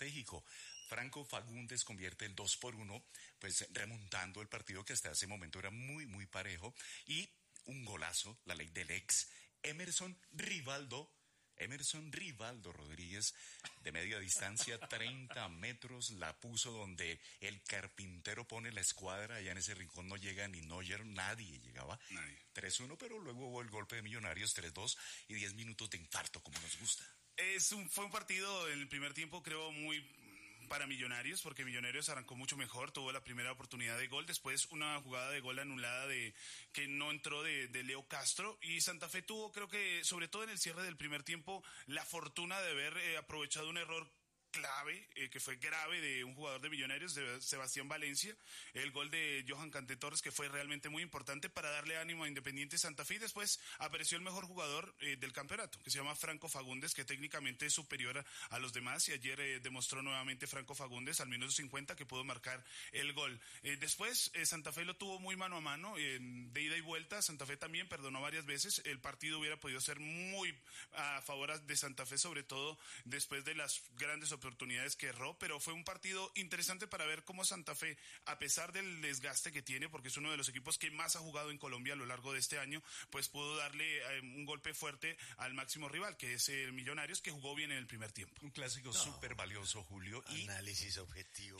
estratégico. Franco Fagundes convierte el 2-1, pues remontando el partido que hasta ese momento era muy, muy parejo. Y un golazo, la ley del ex, Emerson Rivaldo Rodríguez, de media distancia, 30 metros, la puso donde el carpintero pone la escuadra. Allá en ese rincón no llega ni Neuer, nadie llegaba. 3-1, pero luego hubo el golpe de Millonarios, 3-2 y 10 minutos de infarto, como nos gusta. Fue un partido en el primer tiempo, creo, muy para Millonarios, porque Millonarios arrancó mucho mejor, tuvo la primera oportunidad de gol, después una jugada de gol anulada que no entró de Leo Castro, y Santa Fe tuvo, creo que sobre todo en el cierre del primer tiempo, la fortuna de haber aprovechado un error clave, que fue grave, de un jugador de Millonarios, de Sebastián Valencia, el gol de Johan Cante Torres, que fue realmente muy importante para darle ánimo a Independiente Santa Fe. Y después apareció el mejor jugador del campeonato, que se llama Franco Fagundes, que técnicamente es superior a los demás, y ayer demostró nuevamente Franco Fagundes al minuto 50 que pudo marcar el gol. Después Santa Fe lo tuvo muy mano a mano, de ida y vuelta. Santa Fe también perdonó varias veces, el partido hubiera podido ser muy a favor de Santa Fe, sobre todo después de las grandes oportunidades que erró, pero fue un partido interesante para ver cómo Santa Fe, a pesar del desgaste que tiene, porque es uno de los equipos que más ha jugado en Colombia a lo largo de este año, pues pudo darle un golpe fuerte al máximo rival, que es el Millonarios, que jugó bien en el primer tiempo. Un clásico súper valioso, Julio. Análisis objetivo,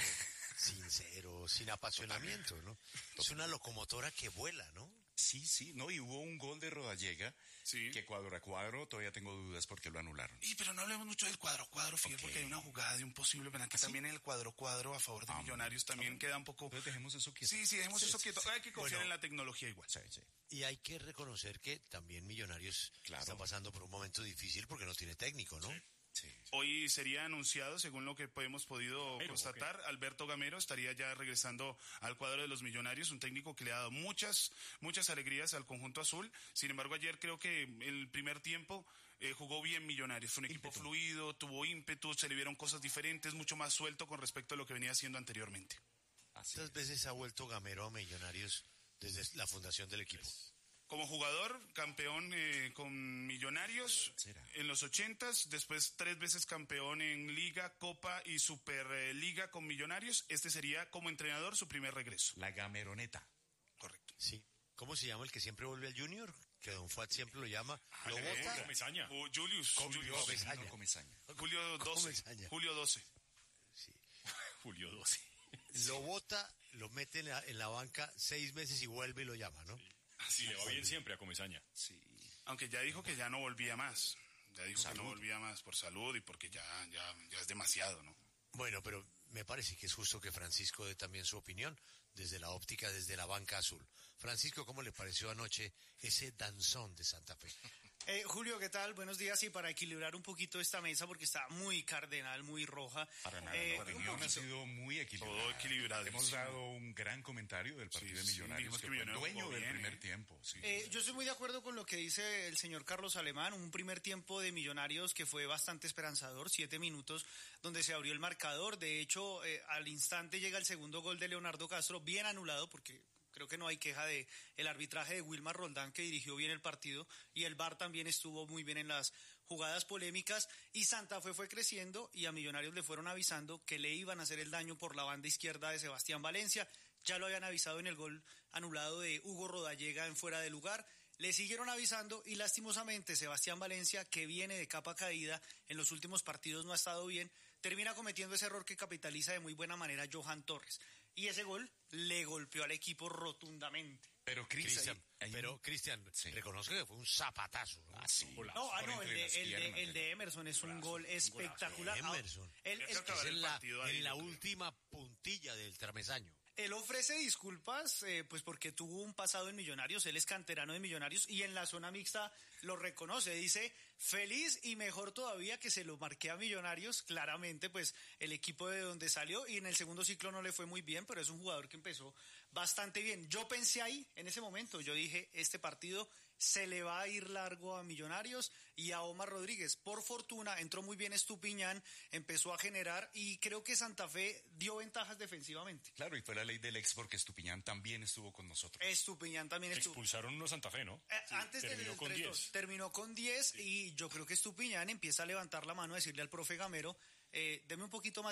sincero, sin apasionamiento, ¿no? Es una locomotora que vuela, ¿no? Sí, no, y hubo un gol de Rodallega, que cuadro a cuadro, todavía tengo dudas porque lo anularon. Pero no hablemos mucho del cuadro a cuadro, fíjate, porque hay una jugada de un posible penal que también en el cuadro a cuadro a favor de Millonarios también queda un poco... Entonces dejemos eso quieto. Sí, dejemos eso quieto. Hay que confiar en la tecnología igual. Sí. Y hay que reconocer que también Millonarios está pasando por un momento difícil porque no tiene técnico, ¿no? Sí. Hoy sería anunciado, según lo que hemos podido constatar, Alberto Gamero estaría ya regresando al cuadro de los Millonarios, un técnico que le ha dado muchas alegrías al conjunto azul. Sin embargo, ayer creo que el primer tiempo jugó bien Millonarios, fue un equipo fluido, tuvo ímpetu, se le vieron cosas diferentes, mucho más suelto con respecto a lo que venía haciendo anteriormente. ¿Cuántas veces ha vuelto Gamero a Millonarios desde la fundación del equipo? Como jugador, campeón con Millonarios en los 80s, después 3 veces campeón en Liga, Copa y Superliga con Millonarios. Este sería, como entrenador, su primer regreso. La Gameroneta. Correcto. Sí. ¿Cómo se llama el que siempre vuelve al Junior? Que Don Fuat siempre lo llama. ¿Lo bota? Comesaña. Comesaña. Julio 12. Julio 12. Sí. Julio 12. Lo bota, lo mete en la banca 6 meses y vuelve y lo llama, ¿no? Sí, le va bien siempre a Comesaña. Sí. Aunque ya dijo que ya no volvía más. Ya dijo que no volvía más por salud y porque ya es demasiado, ¿no? Bueno, pero me parece que es justo que Francisco dé también su opinión desde la óptica, desde la banca azul. Francisco, ¿cómo le pareció anoche ese danzón de Santa Fe? Julio, ¿qué tal? Buenos días. Y para equilibrar un poquito esta mesa, porque está muy cardenal, muy roja. Para nada, la opinión ha sido muy equilibrada. Todo equilibrado. Hemos dado un gran comentario del partido de Millonarios, que fue el dueño del primer tiempo. Yo estoy muy de acuerdo con lo que dice el señor Carlos Alemán. Un primer tiempo de Millonarios que fue bastante esperanzador, 7 minutos, donde se abrió el marcador. De hecho, al instante llega el segundo gol de Leonardo Castro, bien anulado, porque creo que no hay queja de el arbitraje de Wilmar Roldán, que dirigió bien el partido, y el VAR también estuvo muy bien en las jugadas polémicas, y Santa Fe fue creciendo, y a Millonarios le fueron avisando que le iban a hacer el daño por la banda izquierda de Sebastián Valencia. Ya lo habían avisado en el gol anulado de Hugo Rodallega en fuera de lugar. Le siguieron avisando y lastimosamente Sebastián Valencia, que viene de capa caída, en los últimos partidos no ha estado bien, termina cometiendo ese error que capitaliza de muy buena manera Johan Torres. Y ese gol le golpeó al equipo rotundamente. Pero Cristian, reconozco que fue un zapatazo, ¿no? El de Emerson es un gol espectacular. Emerson. Es en la última puntilla del tramesaño. Él ofrece disculpas, pues porque tuvo un pasado en Millonarios, él es canterano de Millonarios y en la zona mixta lo reconoce, dice feliz y mejor todavía que se lo marqué a Millonarios, claramente pues el equipo de donde salió, y en el segundo ciclo no le fue muy bien, pero es un jugador que empezó bastante bien. Yo pensé ahí, en ese momento, yo dije, este partido se le va a ir largo a Millonarios y a Omar Rodríguez. Por fortuna entró muy bien Estupiñán, empezó a generar y creo que Santa Fe dio ventajas defensivamente. Claro, y fue la ley del ex porque Estupiñán también estuvo con nosotros. Estupiñán también estuvo. Expulsaron uno a Santa Fe, ¿no? Antes terminó con 10. Terminó con 10 y yo creo que Estupiñán empieza a levantar la mano a decirle al profe Gamero, deme un poquito más